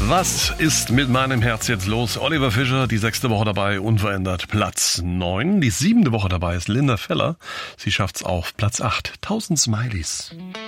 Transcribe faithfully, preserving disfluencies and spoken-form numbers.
Was ist mit meinem Herz jetzt los? Oliver Fischer, die sechste Woche dabei, unverändert Platz neun. Die siebente Woche dabei ist Linda Feller. Sie schafft's auf Platz acht. Tausend Smileys.